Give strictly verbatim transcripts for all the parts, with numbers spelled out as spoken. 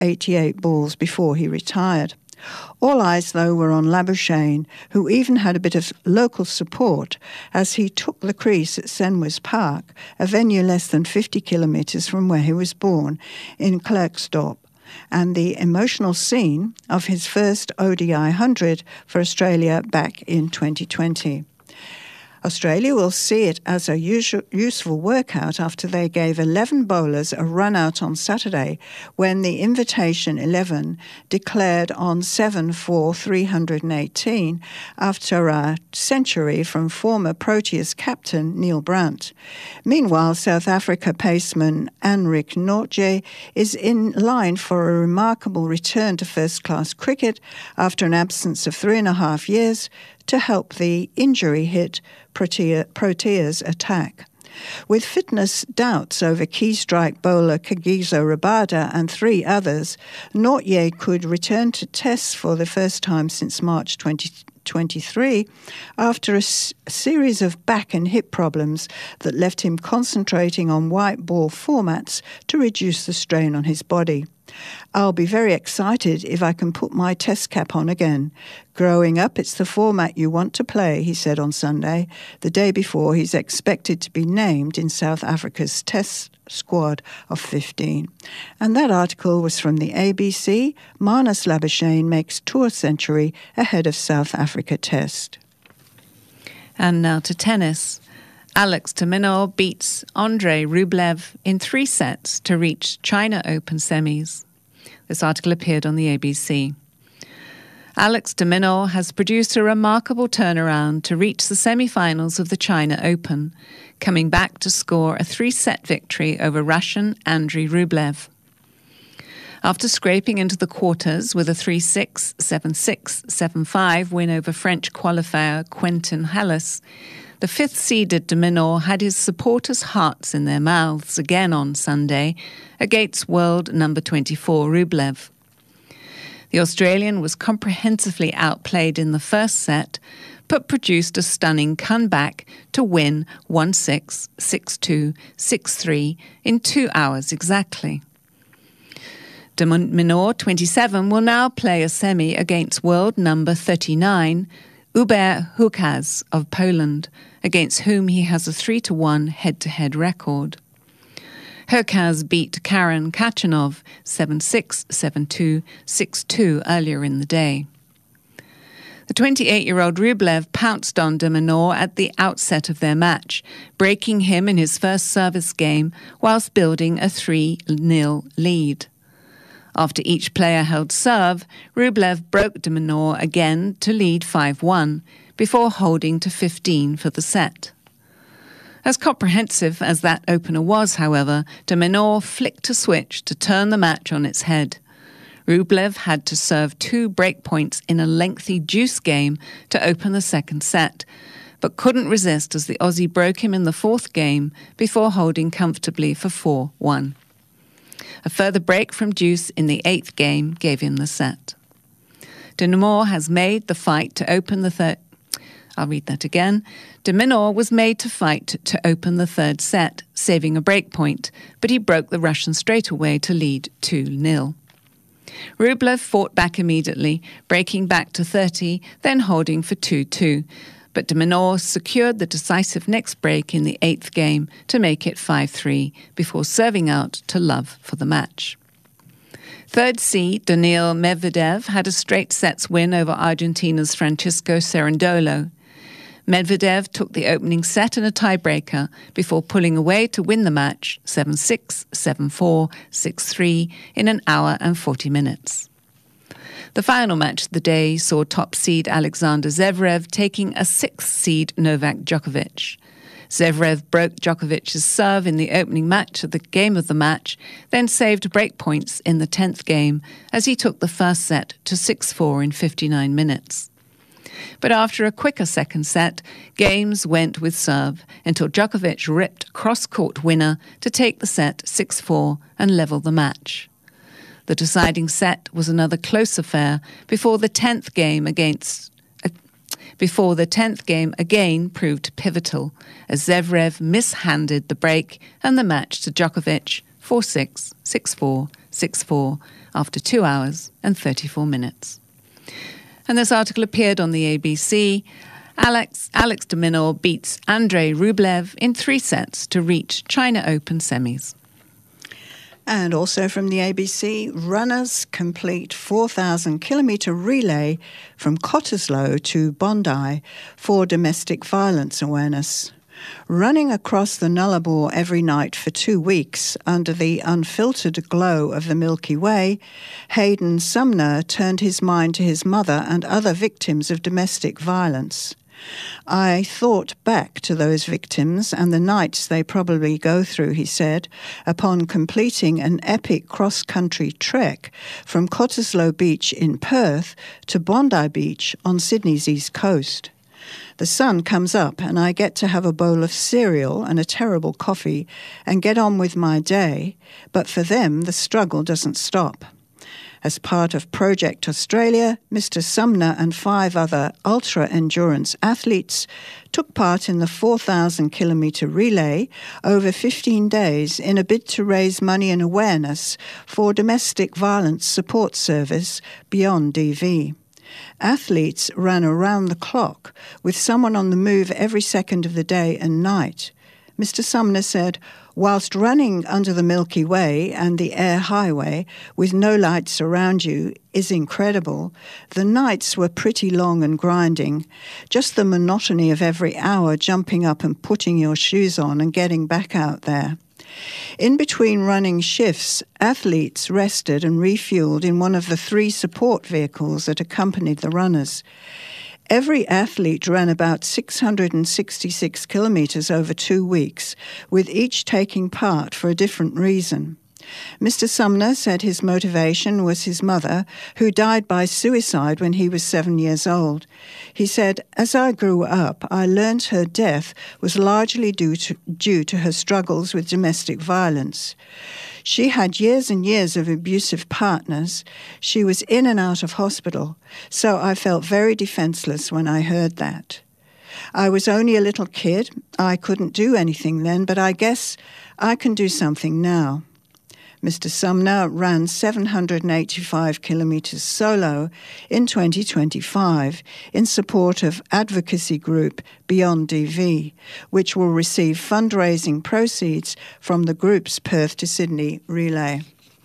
eighty-eight balls before he retired. All eyes, though, were on Labuschagne, who even had a bit of local support as he took the crease at Senwes Park, a venue less than fifty kilometres from where he was born, in Klerksdorp, and the emotional scene of his first O D I one hundred for Australia back in twenty twenty. Australia will see it as a usual, useful workout after they gave eleven bowlers a run out on Saturday when the Invitation eleven declared on seven for three hundred eighteen after a century from former Proteas captain Neil Brandt. Meanwhile, South Africa paceman Anrich Nortje is in line for a remarkable return to first-class cricket after an absence of three and a half years to help the injury-hit Protea, Proteas attack. With fitness doubts over key strike bowler Kagiso Rabada and three others, Nortje could return to tests for the first time since March twenty twenty-three after a s- series of back and hip problems that left him concentrating on white ball formats to reduce the strain on his body. I'll be very excited if I can put my test cap on again. Growing up, it's the format you want to play, he said on Sunday, the day before he's expected to be named in South Africa's test squad of fifteen. And that article was from the A B C. Marnus Labuschagne makes tour century ahead of South Africa test. And now to tennis. Alex de Minaur beats Andrei Rublev in three sets to reach China Open semis. This article appeared on the A B C. Alex de Minaur has produced a remarkable turnaround to reach the semi-finals of the China Open, coming back to score a three-set victory over Russian Andrei Rublev. After scraping into the quarters with a three six, seven six, seven five win over French qualifier Quentin Halys, the fifth-seeded de Minaur had his supporters' hearts in their mouths again on Sunday against world number twenty-four Rublev. The Australian was comprehensively outplayed in the first set, but produced a stunning comeback to win one six, six two, six three in two hours exactly. De Minaur, twenty-seven, will now play a semi against world number thirty-nine, Hubert Hurkacz of Poland, against whom he has a three to one head-to-head record. Hurkacz beat Karen Khachanov seven six, seven two, six two earlier in the day. The twenty-eight-year-old Rublev pounced on de Minaur at the outset of their match, breaking him in his first service game whilst building a three nil lead. After each player held serve, Rublev broke de Minaur again to lead five one, before holding to fifteen for the set. As comprehensive as that opener was, however, de Minaur flicked a switch to turn the match on its head. Rublev had to serve two breakpoints in a lengthy deuce game to open the second set, but couldn't resist as the Aussie broke him in the fourth game before holding comfortably for four one. A further break from deuce in the eighth game gave him the set. De Minaur has made the fight to open the third... I'll read that again. De Minaur was made to fight to open the third set, saving a break point, but he broke the Russian straight away to lead two nil. Rublev fought back immediately, breaking back to thirty, then holding for two two. But de Minaur secured the decisive next break in the eighth game to make it five three, before serving out to Love for the match. Third seed Daniil Medvedev had a straight sets win over Argentina's Francisco Cerundolo. Medvedev took the opening set in a tiebreaker before pulling away to win the match seven six, seven four, six three in an hour and forty minutes. The final match of the day saw top seed Alexander Zverev taking a sixth seed Novak Djokovic. Zverev broke Djokovic's serve in the opening match of the game of the match, then saved break points in the tenth game as he took the first set to six four in fifty-nine minutes. But after a quicker second set, games went with serve until Djokovic ripped a cross-court winner to take the set six four and level the match. The deciding set was another close affair before the tenth game against uh, before the tenth game again proved pivotal as Zverev mishanded the break and the match to Djokovic four six, six four, six four after two hours and thirty-four minutes. And this article appeared on the A B C. Alex, Alex de Minaur beats Andrei Rublev in three sets to reach China Open semis. And also from the A B C, runners complete four thousand kilometre relay from Cottesloe to Bondi for domestic violence awareness. Running across the Nullarbor every night for two weeks under the unfiltered glow of the Milky Way, Hayden Sumner turned his mind to his mother and other victims of domestic violence. I thought back to those victims and the nights they probably go through, he said, upon completing an epic cross-country trek from Cottesloe Beach in Perth to Bondi Beach on Sydney's east coast. The sun comes up and I get to have a bowl of cereal and a terrible coffee and get on with my day, but for them the struggle doesn't stop. As part of Project Australia, Mister Sumner and five other ultra-endurance athletes took part in the four thousand kilometre relay over fifteen days in a bid to raise money and awareness for domestic violence support service Beyond D V. Athletes ran around the clock with someone on the move every second of the day and night. Mister Sumner said, "Whilst running under the Milky Way and the Air Highway with no lights around you is incredible, the nights were pretty long and grinding. Just the monotony of every hour jumping up and putting your shoes on and getting back out there." In between running shifts, athletes rested and refueled in one of the three support vehicles that accompanied the runners. Every athlete ran about six hundred sixty-six kilometres over two weeks, with each taking part for a different reason. Mister Sumner said his motivation was his mother, who died by suicide when he was seven years old. He said, "As I grew up, I learned her death was largely due to, due to her struggles with domestic violence. She had years and years of abusive partners. She was in and out of hospital, so I felt very defenseless when I heard that. I was only a little kid. I couldn't do anything then, but I guess I can do something now." Mister Sumner ran seven hundred eighty-five kilometres solo in twenty twenty-five in support of advocacy group Beyond D V, which will receive fundraising proceeds from the group's Perth to Sydney relay.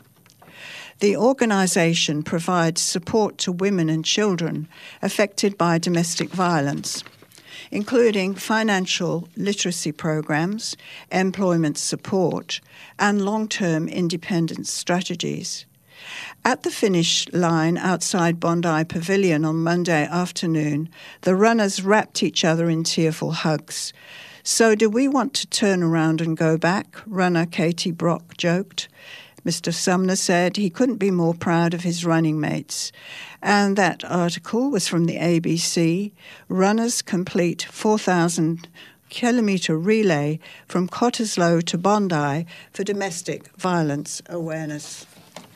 The organisation provides support to women and children affected by domestic violence, including financial literacy programs, employment support, and long-term independence strategies. At the finish line outside Bondi Pavilion on Monday afternoon, the runners wrapped each other in tearful hugs. "So do we want to turn around and go back?" runner Katie Brock joked. Mister Sumner said he couldn't be more proud of his running mates. And that article was from the A B C. Runners complete four thousand kilometre relay from Cottesloe to Bondi for domestic violence awareness.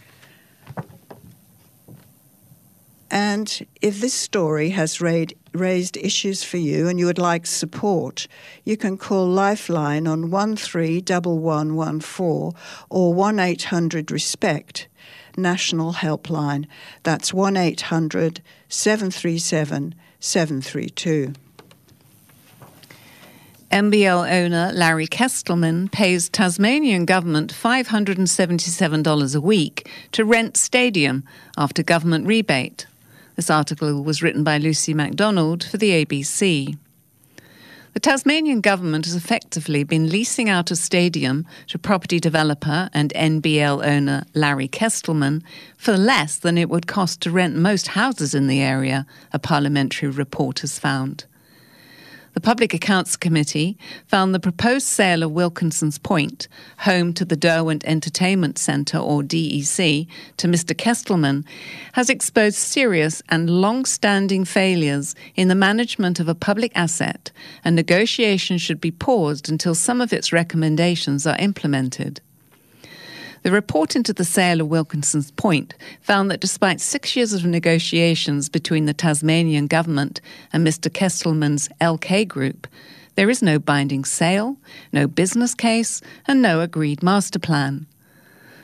And if this story has raised, raised issues for you and you would like support, you can call Lifeline on one three one one one four or one eight hundred RESPECT, National Helpline. That's one eight hundred seven three seven seven three two. N B L owner Larry Kestelman pays Tasmanian government five hundred seventy-seven dollars a week to rent stadium after government rebate. This article was written by Lucy MacDonald for the A B C. The Tasmanian government has effectively been leasing out a stadium to property developer and N B L owner Larry Kestelman for less than it would cost to rent most houses in the area, a parliamentary report has found. The Public Accounts Committee found the proposed sale of Wilkinson's Point, home to the Derwent Entertainment Centre, or D E C, to Mister Kestelman, has exposed serious and long-standing failures in the management of a public asset, and negotiations should be paused until some of its recommendations are implemented. The report into the sale of Wilkinson's Point found that despite six years of negotiations between the Tasmanian government and Mister Kestelman's L K Group, there is no binding sale, no business case, and no agreed master plan.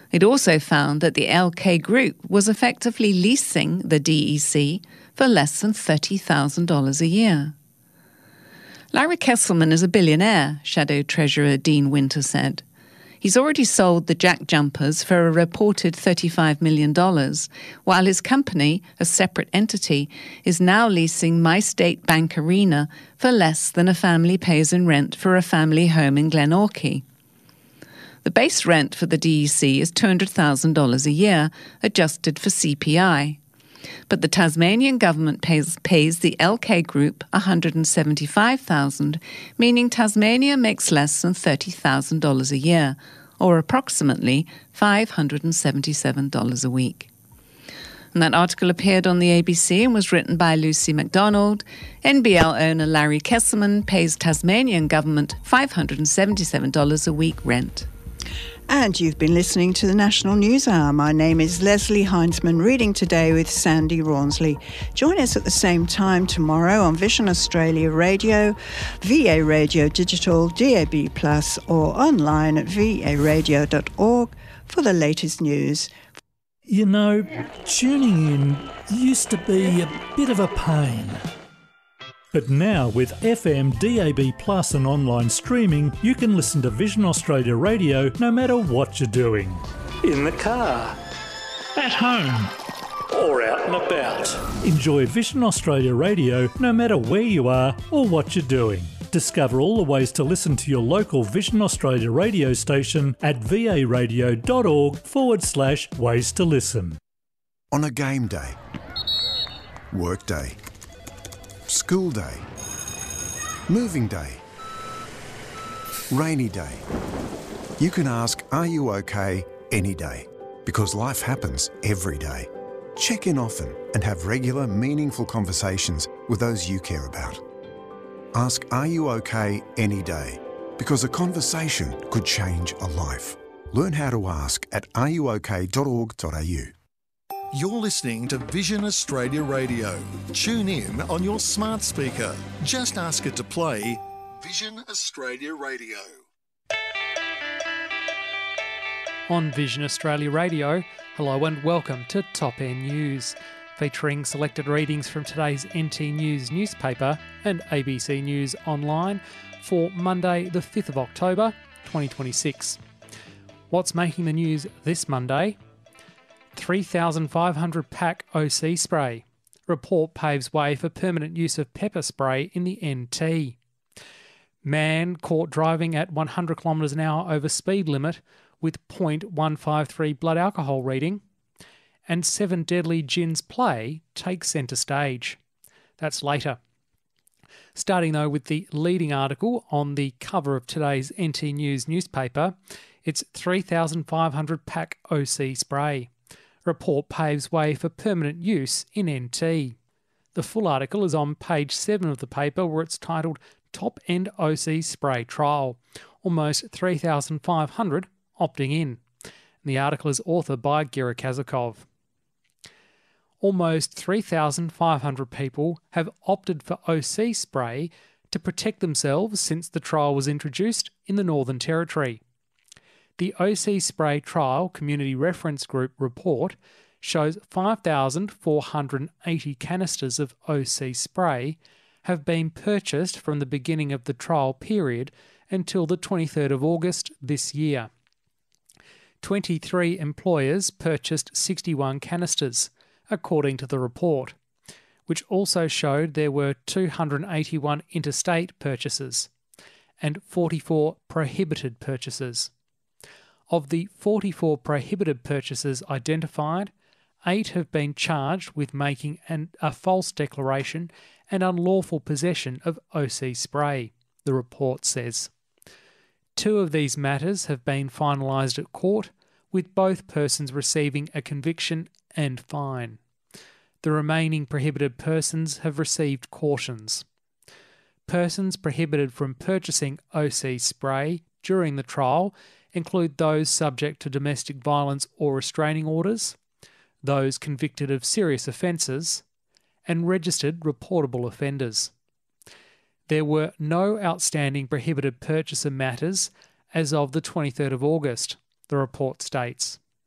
It also found that the L K Group was effectively leasing the D E C for less than thirty thousand dollars a year. Larry Kesselman is a billionaire, Shadow Treasurer Dean Winter said. He's already sold the Jack Jumpers for a reported thirty-five million dollars, while his company, a separate entity, is now leasing My State Bank Arena for less than a family pays in rent for a family home in Glenorchy. The base rent for the D E C is two hundred thousand dollars a year, adjusted for C P I. But the Tasmanian government pays, pays the L K Group one hundred seventy-five thousand dollars, meaning Tasmania makes less than thirty thousand dollars a year, or approximately five hundred seventy-seven dollars a week. And that article appeared on the A B C and was written by Lucy MacDonald. N B L owner Larry Kesselman pays Tasmanian government five hundred seventy-seven dollars a week rent. And you've been listening to the National News Hour. My name is Leslie Heinzman, reading today with Sandy Rawnsley. Join us at the same time tomorrow on Vision Australia Radio, V A Radio Digital, D A B plus, or online at v a radio dot org for the latest news. You know, tuning in used to be a bit of a pain. But now with F M, D A B plus and online streaming, you can listen to Vision Australia Radio no matter what you're doing. In the car, at home, or out and about. Enjoy Vision Australia Radio no matter where you are or what you're doing. Discover all the ways to listen to your local Vision Australia radio station at v a radio dot org forward slash ways to listen. On a game day, work day, school day, moving day, rainy day. You can ask, are you okay, any day, because life happens every day. Check in often and have regular, meaningful conversations with those you care about. Ask, are you okay, any day, because a conversation could change a life. Learn how to ask at are you okay dot org dot a u. You're listening to Vision Australia Radio. Tune in on your smart speaker. Just ask it to play Vision Australia Radio. On Vision Australia Radio, hello and welcome to Top End News, featuring selected readings from today's N T News newspaper and A B C News online for Monday the fifth of October twenty twenty-six. What's making the news this Monday? three thousand five hundred pack O C spray. Report paves way for permanent use of pepper spray in the N T. Man caught driving at one hundred kilometres an hour over speed limit with zero point one five three blood alcohol reading. And Seven Deadly Gins play takes centre stage. That's later. Starting though with the leading article on the cover of today's N T News newspaper, it's three thousand five hundred pack O C spray. Report paves way for permanent use in N T. The full article is on page seven of the paper, where it's titled Top End O C Spray Trial. Almost three thousand five hundred opting in. And the article is authored by Gira Kazakov. Almost three thousand five hundred people have opted for O C spray to protect themselves since the trial was introduced in the Northern Territory. The O C Spray Trial Community Reference Group report shows five thousand four hundred eighty canisters of O C spray have been purchased from the beginning of the trial period until the twenty-third of August this year. twenty-three employers purchased sixty-one canisters, according to the report, which also showed there were two hundred eighty-one interstate purchases and forty-four prohibited purchases. Of the forty-four prohibited purchases identified, eight have been charged with making an, a false declaration and unlawful possession of O C spray, the report says. Two of these matters have been finalised at court, with both persons receiving a conviction and fine. The remaining prohibited persons have received cautions. Persons prohibited from purchasing O C spray during the trial include those subject to domestic violence or restraining orders, those convicted of serious offences, and registered reportable offenders. There were no outstanding prohibited purchaser matters as of the twenty-third of August, the report states.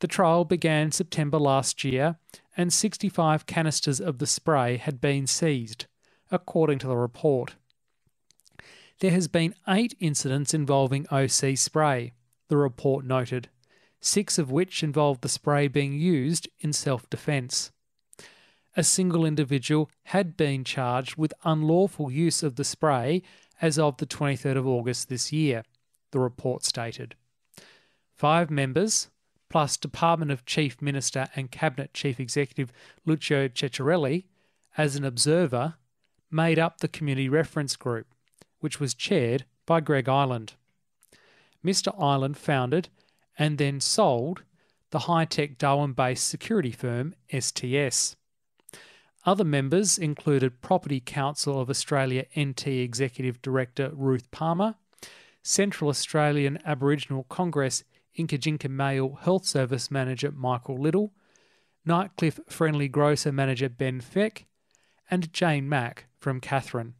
The trial began September last year, and sixty-five canisters of the spray had been seized, according to the report. There has been eight incidents involving O C spray, the report noted, six of which involved the spray being used in self-defence. A single individual had been charged with unlawful use of the spray as of the twenty-third of August this year, the report stated. Five members, plus Department of Chief Minister and Cabinet Chief Executive Lucio Ceccarelli, as an observer, made up the Community Reference Group, which was chaired by Greg Ireland. Mister Ireland founded and then sold the high-tech Darwin-based security firm S T S. Other members included Property Council of Australia N T Executive Director Ruth Palmer, Central Australian Aboriginal Congress Inkajinka Mail Health Service Manager Michael Little, Nightcliff Friendly Grocer Manager Ben Feck, and Jane Mack from Katherine.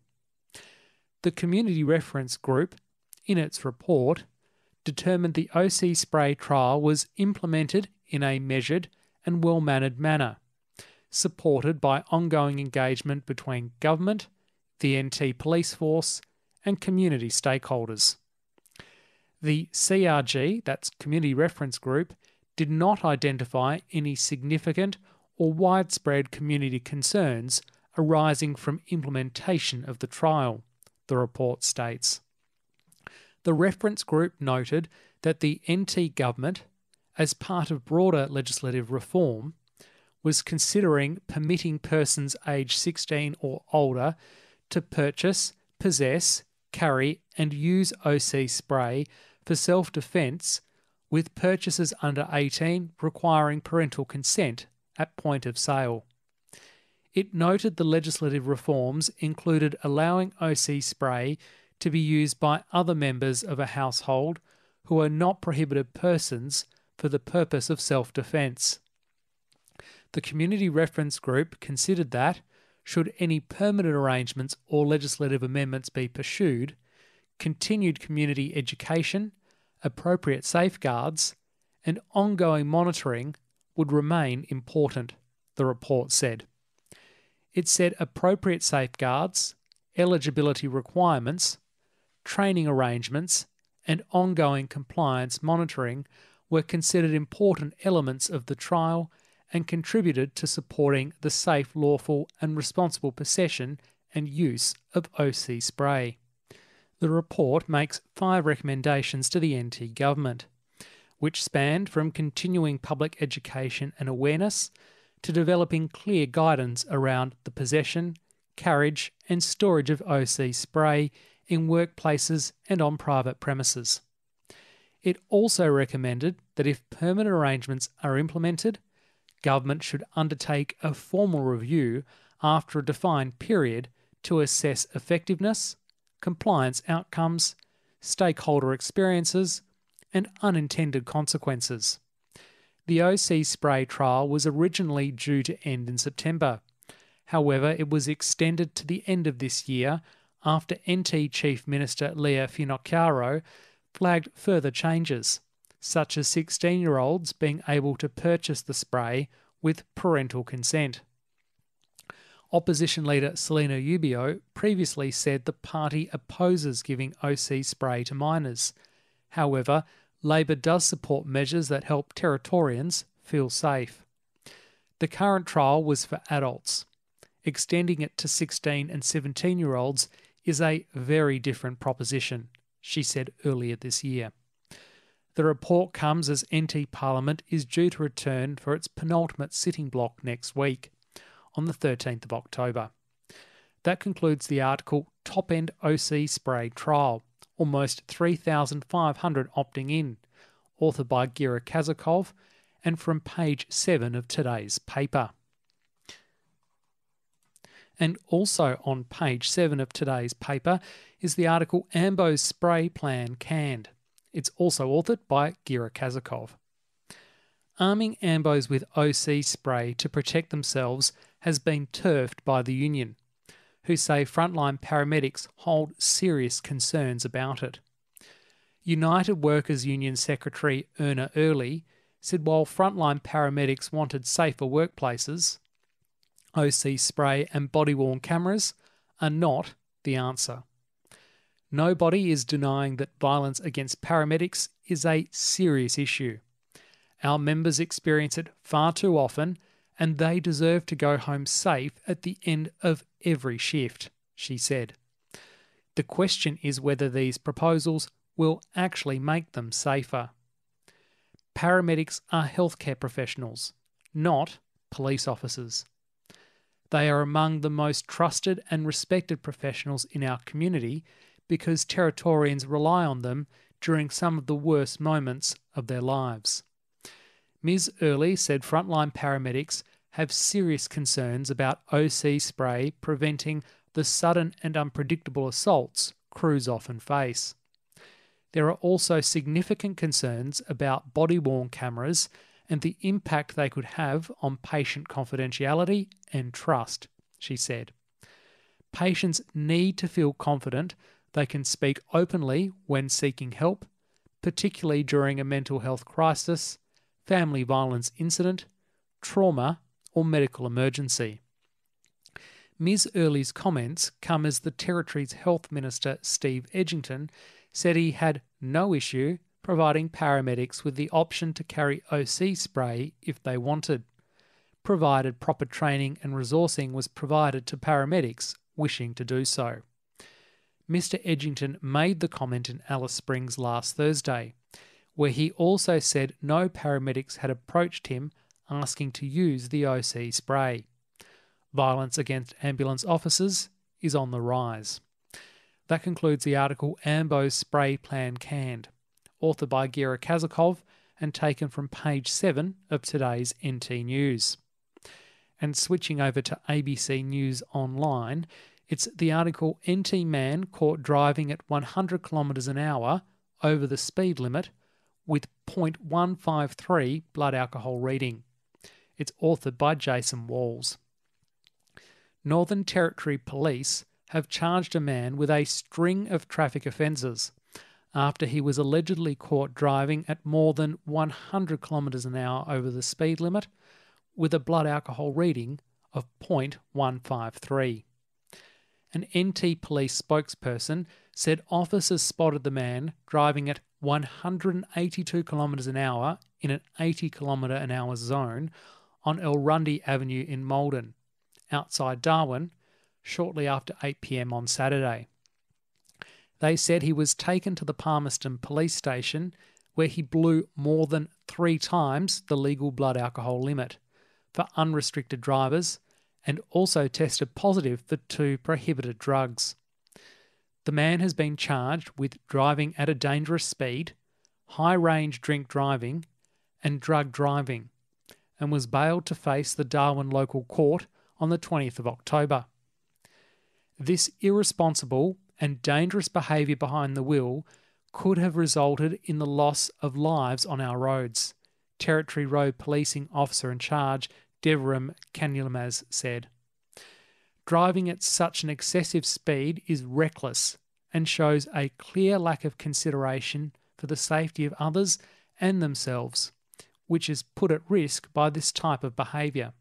The Community Reference Group, in its report, determined the O C spray trial was implemented in a measured and well-mannered manner, supported by ongoing engagement between government, the N T police force, and community stakeholders. The C R G, that's Community Reference Group, did not identify any significant or widespread community concerns arising from implementation of the trial, the report states. The reference group noted that the N T government, as part of broader legislative reform, was considering permitting persons aged sixteen or older to purchase, possess, carry and use O C spray for self-defence, with purchases under eighteen requiring parental consent at point of sale. It noted the legislative reforms included allowing O C spray to be used by other members of a household who are not prohibited persons for the purpose of self-defence. The Community Reference Group considered that, should any permanent arrangements or legislative amendments be pursued, continued community education, appropriate safeguards, and ongoing monitoring would remain important, the report said. It said appropriate safeguards, eligibility requirements, training arrangements, and ongoing compliance monitoring were considered important elements of the trial and contributed to supporting the safe, lawful and responsible possession and use of O C spray. The report makes five recommendations to the N T government, which spanned from continuing public education and awareness to developing clear guidance around the possession, carriage and storage of O C spray in workplaces and on private premises. It also recommended that if permanent arrangements are implemented, government should undertake a formal review after a defined period to assess effectiveness, compliance outcomes, stakeholder experiences, and unintended consequences. The O C spray trial was originally due to end in September. However, it was extended to the end of this year after N T Chief Minister Leah Finocchiaro flagged further changes, such as sixteen-year-olds being able to purchase the spray with parental consent. Opposition leader Selena Ubio previously said the party opposes giving O C spray to minors. However, Labor does support measures that help Territorians feel safe. The current trial was for adults. Extending it to sixteen and seventeen-year-olds is a very different proposition, she said earlier this year. The report comes as N T Parliament is due to return for its penultimate sitting block next week, on the thirteenth of October. That concludes the article Top End O C Spray Trial, almost three thousand five hundred opting in, authored by Gira Kazakov, and from page seven of today's paper. And also on page seven of today's paper is the article Ambo's Spray Plan Canned. It's also authored by Gira Kazakov. Arming Ambos with O C spray to protect themselves has been turfed by the union, who say frontline paramedics hold serious concerns about it. United Workers Union Secretary Erna Early said while frontline paramedics wanted safer workplaces, O C spray and body-worn cameras are not the answer. Nobody is denying that violence against paramedics is a serious issue. Our members experience it far too often, and they deserve to go home safe at the end of every shift, she said. The question is whether these proposals will actually make them safer. Paramedics are healthcare professionals, not police officers. They are among the most trusted and respected professionals in our community because Territorians rely on them during some of the worst moments of their lives. Miz Early said frontline paramedics have serious concerns about O C spray preventing the sudden and unpredictable assaults crews often face. There are also significant concerns about body-worn cameras and the impact they could have on patient confidentiality and trust, she said. Patients need to feel confident they can speak openly when seeking help, particularly during a mental health crisis, family violence incident, trauma, or medical emergency. Miz Early's comments come as the Territory's Health Minister, Steve Edgington, said he had no issue providing paramedics with the option to carry O C spray if they wanted, provided proper training and resourcing was provided to paramedics wishing to do so. Mister Edgington made the comment in Alice Springs last Thursday, where he also said no paramedics had approached him asking to use the O C spray. Violence against ambulance officers is on the rise. That concludes the article Ambo's Spray Plan Canned, authored by Gira Kazakov and taken from page seven of today's N T News. And switching over to A B C News Online, it's the article N T Man Caught Driving at one hundred kilometres an hour over the speed limit with zero point one five three blood alcohol reading. It's authored by Jason Walls. Northern Territory Police have charged a man with a string of traffic offences after he was allegedly caught driving at more than one hundred kilometres an hour over the speed limit with a blood alcohol reading of zero point one five three. An N T Police spokesperson said officers spotted the man driving at one hundred eighty-two kilometres an hour in an eighty kilometre an hour zone on Elrundy Avenue in Maldon, outside Darwin, shortly after eight p m on Saturday. They said he was taken to the Palmerston Police Station where he blew more than three times the legal blood alcohol limit for unrestricted drivers and also tested positive for two prohibited drugs. The man has been charged with driving at a dangerous speed, high-range drink driving and drug driving and was bailed to face the Darwin local court on the twentieth of October. This irresponsible and dangerous behaviour behind the wheel could have resulted in the loss of lives on our roads, Territory Road Policing Officer in Charge Devram Kanyulmaz said. Driving at such an excessive speed is reckless and shows a clear lack of consideration for the safety of others and themselves, which is put at risk by this type of behaviour.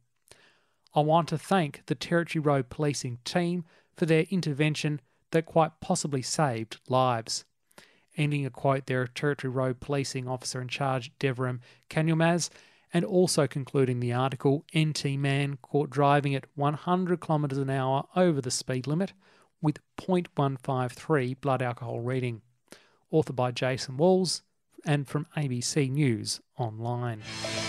I want to thank the Territory Road Policing team for their intervention that quite possibly saved lives. Ending a quote there of Territory Road Policing Officer in Charge Devram Kanyulmaz, and also concluding the article, N T Man caught driving at one hundred kilometres an hour over the speed limit with zero point one five three blood alcohol reading. Authored by Jason Walls and from A B C News Online.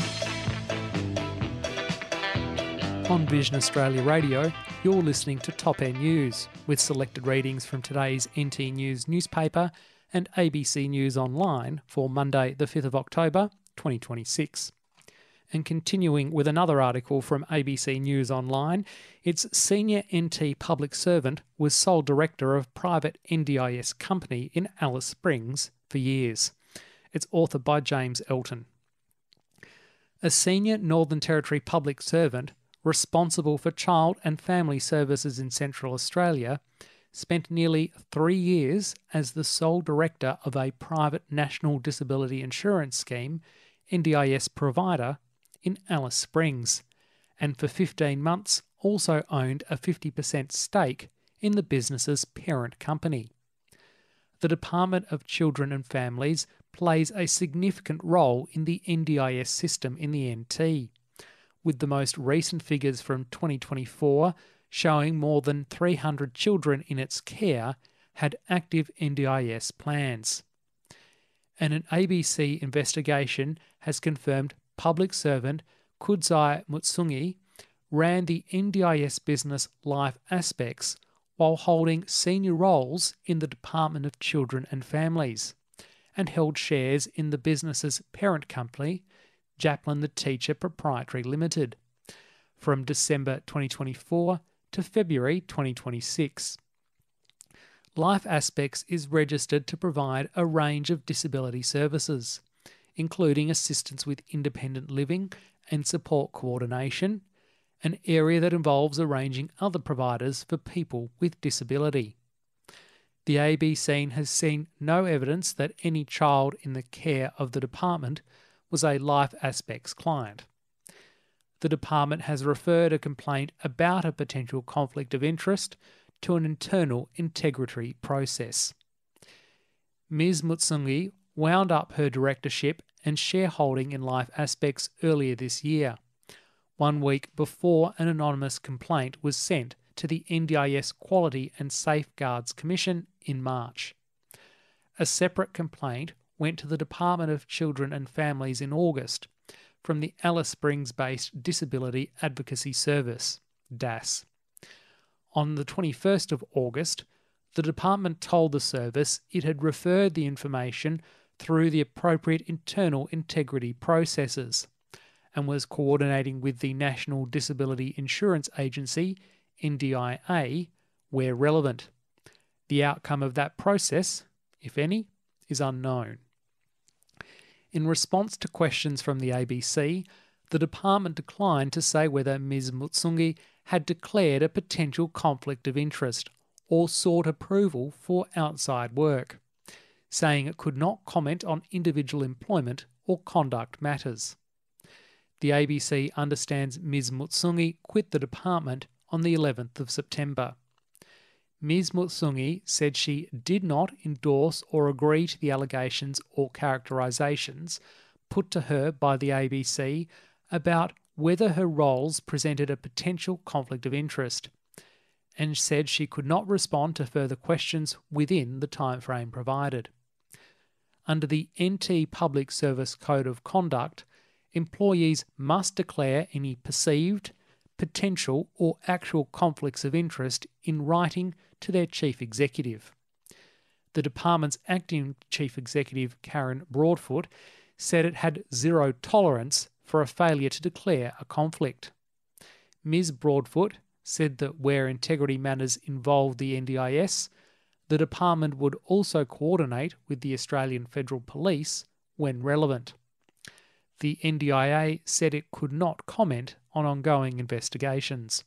On Vision Australia Radio, you're listening to Top End News with selected readings from today's N T News newspaper and A B C News Online for Monday the fifth of October twenty twenty-six. And continuing with another article from A B C News Online, its senior N T public servant was sole director of private N D I S company in Alice Springs for years. It's authored by James Elton. A senior Northern Territory public servant responsible for child and family services in Central Australia spent nearly three years as the sole director of a private national disability insurance scheme N D I S provider in Alice Springs, and for fifteen months also owned a fifty percent stake in the business's parent company. The Department of Children and Families plays a significant role in the N D I S system in the N T, with the most recent figures from twenty twenty-four showing more than three hundred children in its care had active N D I S plans. And an A B C investigation has confirmed public servant Kudzai Mutsungi ran the N D I S business Life Aspects while holding senior roles in the Department of Children and Families, and held shares in the business's parent company, Japlin the Teacher Proprietary Limited, from December twenty twenty-four to February twenty twenty-six. Life Aspects is registered to provide a range of disability services, including assistance with independent living and support coordination, an area that involves arranging other providers for people with disability. The A B C has seen no evidence that any child in the care of the department was a Life Aspects client. The department has referred a complaint about a potential conflict of interest to an internal integrity process. Miz Mutsungi wound up her directorship and shareholding in Life Aspects earlier this year, one week before an anonymous complaint was sent to the N D I S Quality and Safeguards Commission in March. A separate complaint went to the Department of Children and Families in August from the Alice Springs-based Disability Advocacy Service, D A S. On the twenty-first of August, the department told the service it had referred the information through the appropriate internal integrity processes and was coordinating with the National Disability Insurance Agency, N D I A, where relevant. The outcome of that process, if any, is unknown. In response to questions from the A B C, the department declined to say whether Miz Mutsungi had declared a potential conflict of interest or sought approval for outside work, saying it could not comment on individual employment or conduct matters. The A B C understands Miz Mutsungi quit the department on the eleventh of September. Miz Mutsungi said she did not endorse or agree to the allegations or characterisations put to her by the A B C about whether her roles presented a potential conflict of interest, and said she could not respond to further questions within the timeframe provided. Under the N T Public Service Code of Conduct, employees must declare any perceived, potential or actual conflicts of interest in writing to their Chief Executive. The department's acting Chief Executive, Karen Broadfoot, said it had zero tolerance for a failure to declare a conflict. Miz Broadfoot said that where integrity matters involved the N D I S, the department would also coordinate with the Australian Federal Police when relevant. The N D I A said it could not comment on ongoing investigations.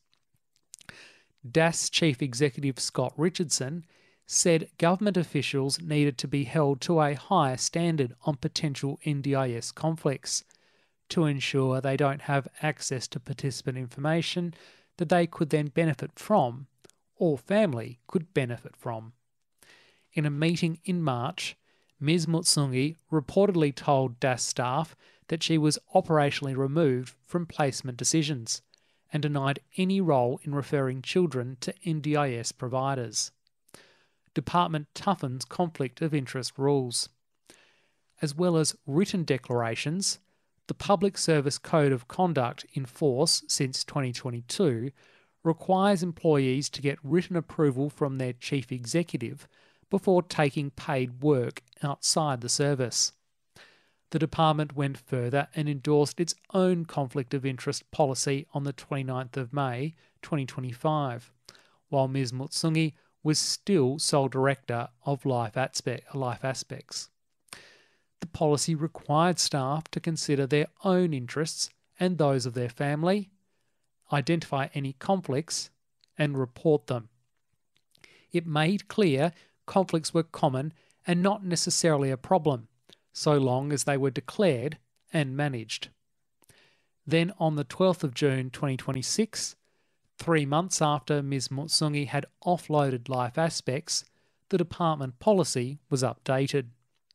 D A S Chief Executive Scott Richardson said government officials needed to be held to a higher standard on potential N D I S conflicts to ensure they don't have access to participant information that they could then benefit from or family could benefit from. In a meeting in March, Miz Mutsungi reportedly told D A S staff that she was operationally removed from placement decisions and denied any role in referring children to N D I S providers. Department toughens conflict of interest rules. As well as written declarations, the Public Service Code of Conduct in force since twenty twenty-two requires employees to get written approval from their Chief Executive before taking paid work outside the service. The department went further and endorsed its own conflict of interest policy on the twenty-ninth of May twenty twenty-five, while Miz Mutsungi was still sole director of Life Aspects. The policy required staff to consider their own interests and those of their family, identify any conflicts, and report them. It made clear conflicts were common and not necessarily a problem, so long as they were declared and managed. Then on the twelfth of June twenty twenty-six, three months after Ms Mutsungi had offloaded Life Aspects, the department policy was updated.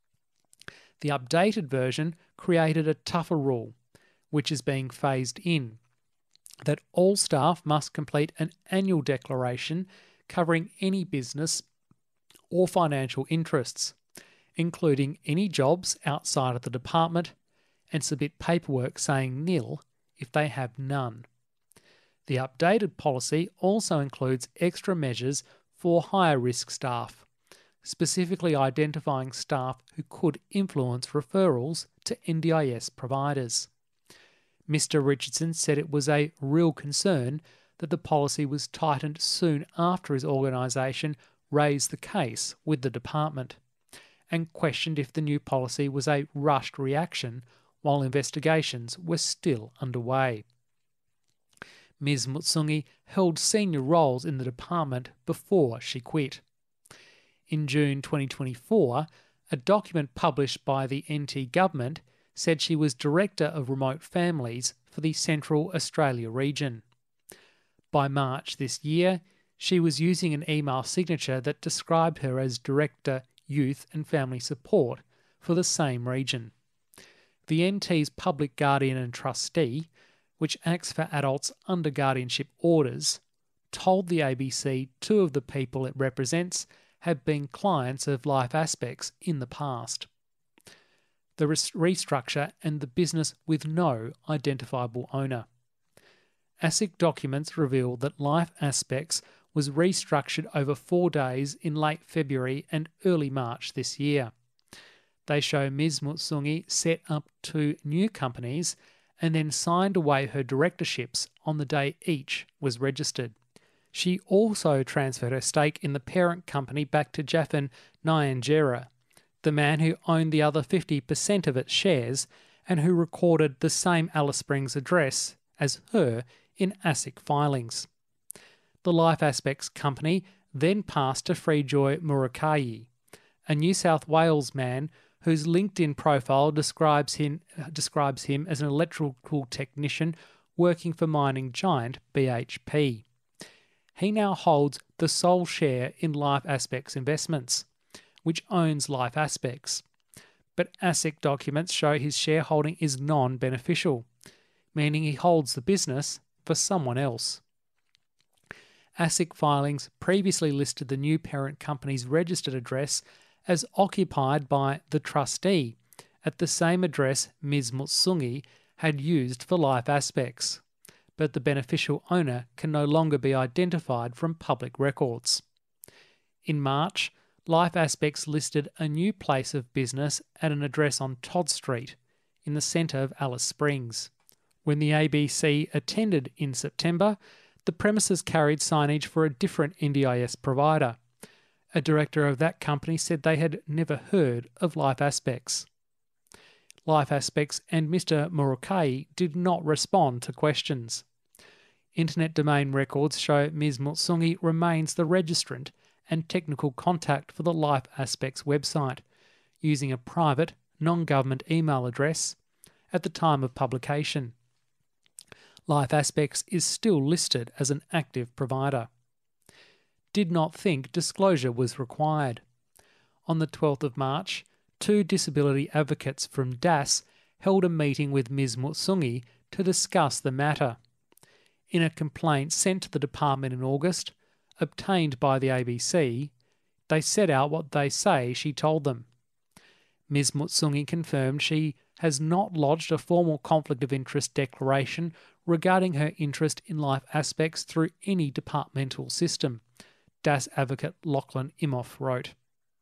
The updated version created a tougher rule, which is being phased in, that all staff must complete an annual declaration covering any business or financial interests, including any jobs outside of the department, and submit paperwork saying nil if they have none. The updated policy also includes extra measures for higher risk staff, specifically identifying staff who could influence referrals to N D I S providers. Mister Richardson said it was a real concern that the policy was tightened soon after his organisation raised the case with the department, and questioned if the new policy was a rushed reaction while investigations were still underway. Ms Mutsungi held senior roles in the department before she quit. In June twenty twenty-four, a document published by the N T government said she was Director of Remote Families for the Central Australia region. By March this year, she was using an email signature that described her as Director, Youth and Family Support for the same region. The N T's Public Guardian and Trustee, which acts for adults under guardianship orders, told the A B C two of the people it represents have been clients of Life Aspects in the past. The restructure and the business with no identifiable owner. ASIC documents reveal that Life Aspects was restructured over four days in late February and early March this year. They show Ms Mutsungi set up two new companies and then signed away her directorships on the day each was registered. She also transferred her stake in the parent company back to Jaffin Nyangera, the man who owned the other fifty percent of its shares and who recorded the same Alice Springs address as her in ASIC filings. The Life Aspects company then passed to Freejoy Murukai, a New South Wales man whose LinkedIn profile describes him, describes him as an electrical technician working for mining giant B H P. He now holds the sole share in Life Aspects Investments, which owns Life Aspects. But ASIC documents show his shareholding is non-beneficial, meaning he holds the business for someone else. ASIC filings previously listed the new parent company's registered address as occupied by the trustee at the same address Ms Mutsungi had used for Life Aspects, but the beneficial owner can no longer be identified from public records. In March, Life Aspects listed a new place of business at an address on Todd Street, in the centre of Alice Springs. When the A B C attended in September, the premises carried signage for a different N D I S provider. A director of that company said they had never heard of Life Aspects. Life Aspects and Mister Murukai did not respond to questions. Internet domain records show Ms Mutsungi remains the registrant and technical contact for the Life Aspects website, using a private, non-government email address at the time of publication. Life Aspects is still listed as an active provider. Did not think disclosure was required. On the twelfth of March, two disability advocates from D A S held a meeting with Ms Mutsungi to discuss the matter. In a complaint sent to the department in August, obtained by the A B C, they set out what they say she told them. Ms Mutsungi confirmed she has not lodged a formal conflict of interest declaration regarding her interest in Life Aspects through any departmental system, D A S advocate Lachlan Imhoff wrote.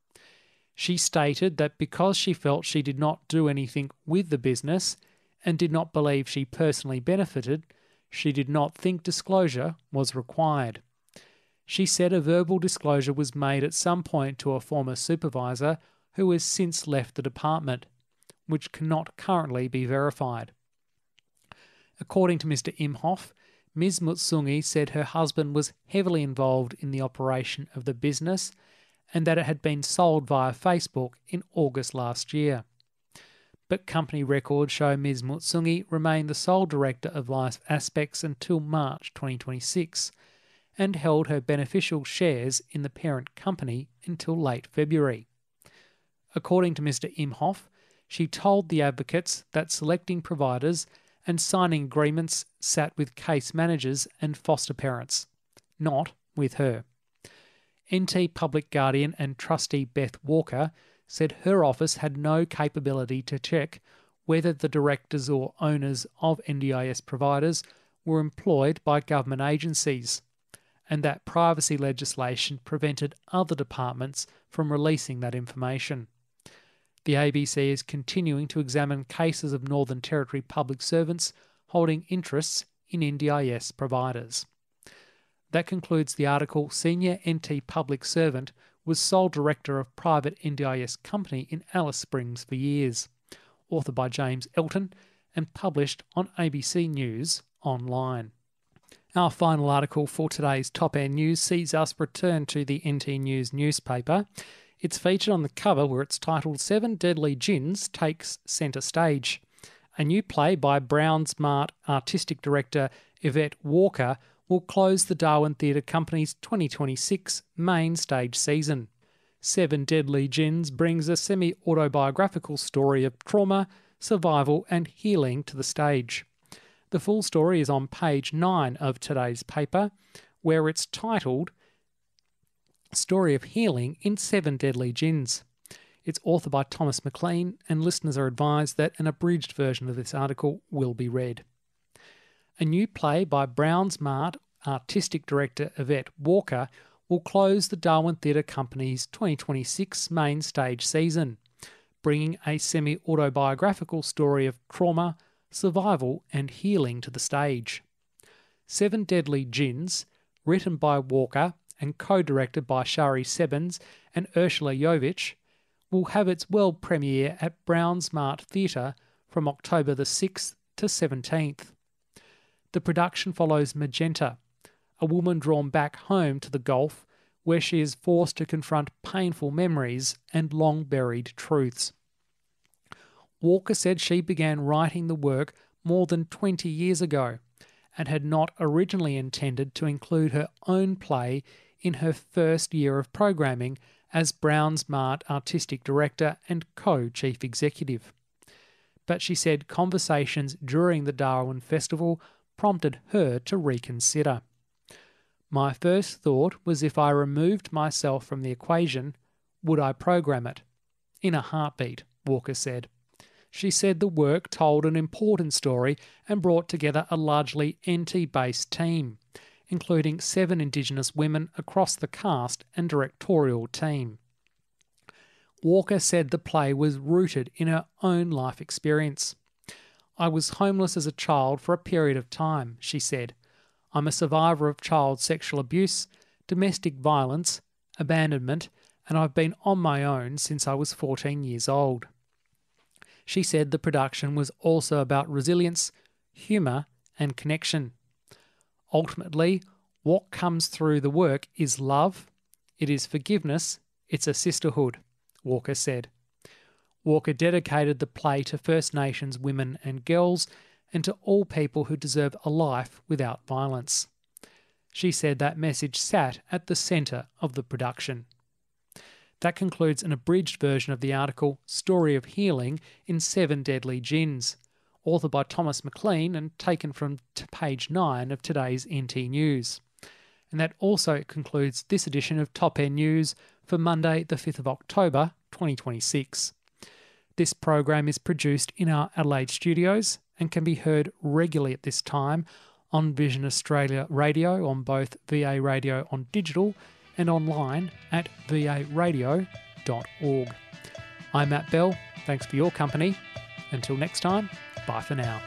She stated that because she felt she did not do anything with the business and did not believe she personally benefited, she did not think disclosure was required. She said a verbal disclosure was made at some point to a former supervisor who has since left the department, which cannot currently be verified. According to Mister Imhoff, Ms Mutsungi said her husband was heavily involved in the operation of the business and that it had been sold via Facebook in August last year. but company records show Miz Mutsungi remained the sole director of Life Aspects until March twenty twenty-six and held her beneficial shares in the parent company until late February. According to Mister Imhoff, she told the advocates that selecting providers and signing agreements sat with case managers and foster parents, not with her. N T Public Guardian and trustee Beth Walker said her office had no capability to check whether the directors or owners of N D I S providers were employed by government agencies, and that privacy legislation prevented other departments from releasing that information. The A B C is continuing to examine cases of Northern Territory public servants holding interests in N D I S providers. That concludes the article Senior N T Public Servant was sole director of private N D I S company in Alice Springs for years, authored by James Elton and published on A B C News Online. Our final article for today's Top End News sees us return to the N T News newspaper. It's featured on the cover where it's titled Seven Deadly Gins Takes Centre Stage. A new play by Brown Smart artistic director Yvette Walker will close the Darwin Theatre Company's twenty twenty-six main stage season. Seven Deadly Gins brings a semi-autobiographical story of trauma, survival and healing to the stage. The full story is on page nine of today's paper, where it's titled Story of Healing in Seven Deadly Gins. It's authored by Thomas McLean, and listeners are advised that an abridged version of this article will be read. A new play by Brown Smart artistic director Yvette Walker will close the Darwin Theatre Company's twenty twenty-six main stage season, bringing a semi-autobiographical story of trauma, survival and healing to the stage. Seven Deadly Gins, written by Walker and co-directed by Shari Sebens and Ursula Jovic, will have its world premiere at Brown Smart Theatre from October the sixth to seventeenth. The production follows Magenta, a woman drawn back home to the Gulf, where she is forced to confront painful memories and long-buried truths. Walker said she began writing the work more than twenty years ago and had not originally intended to include her own play in her first year of programming as Brown Smart artistic director and co-chief executive. But she said conversations during the Darwin Festival prompted her to reconsider. My first thought was if I removed myself from the equation, would I program it? In a heartbeat, Walker said. She said the work told an important story and brought together a largely N T-based team, including seven Indigenous women across the cast and directorial team. Walker said the play was rooted in her own life experience. I was homeless as a child for a period of time, she said. I'm a survivor of child sexual abuse, domestic violence, abandonment, and I've been on my own since I was fourteen years old. She said the production was also about resilience, humour and connection. Ultimately, what comes through the work is love, it is forgiveness, it's a sisterhood, Walker said. Walker dedicated the play to First Nations women and girls and to all people who deserve a life without violence. She said that message sat at the centre of the production. That concludes an abridged version of the article Story of Healing in Seven Deadly Gins, authored by Thomas McLean and taken from t- page nine of today's N T News. And that also concludes this edition of Top End News for Monday the fifth of October twenty twenty-six. This program is produced in our Adelaide studios and can be heard regularly at this time on Vision Australia Radio on both V A Radio on digital and online at v a radio dot org. I'm Matt Bell. Thanks for your company. Until next time, bye for now.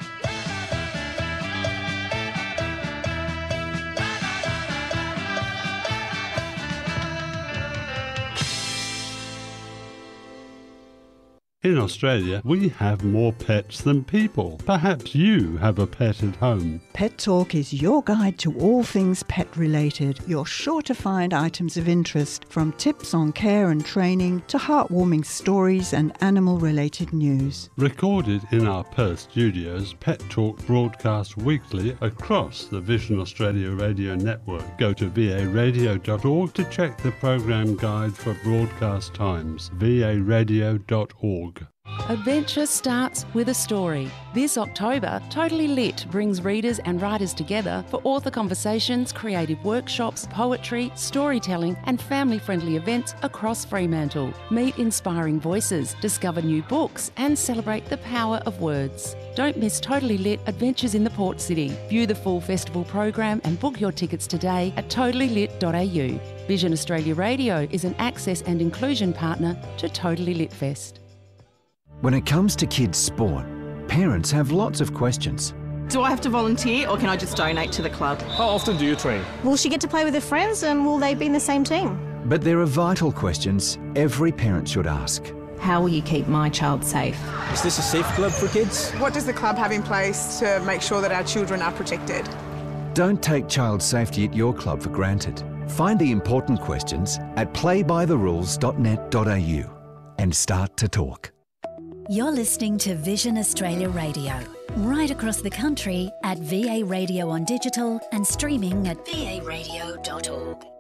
In Australia, we have more pets than people. Perhaps you have a pet at home. Pet Talk is your guide to all things pet related. You're sure to find items of interest, from tips on care and training to heartwarming stories and animal related news. Recorded in our Perth studios, Pet Talk broadcasts weekly across the Vision Australia radio network. Go to v a radio dot org to check the program guide for broadcast times. v a radio dot org. Adventure starts with a story. This October, Totally Lit brings readers and writers together for author conversations, creative workshops, poetry, storytelling and family-friendly events across Fremantle. Meet inspiring voices, discover new books and celebrate the power of words. Don't miss Totally Lit Adventures in the Port City. View the full festival program and book your tickets today at totally lit dot a u. Vision Australia Radio is an access and inclusion partner to Totally Lit Fest. When it comes to kids' sport, parents have lots of questions. Do I have to volunteer or can I just donate to the club? How often do you train? Will she get to play with her friends and will they be in the same team? But there are vital questions every parent should ask. How will you keep my child safe? Is this a safe club for kids? What does the club have in place to make sure that our children are protected? Don't take child safety at your club for granted. Find the important questions at play by the rules dot net dot a u and start to talk. You're listening to Vision Australia Radio, right across the country at V A Radio on digital and streaming at v a radio dot org.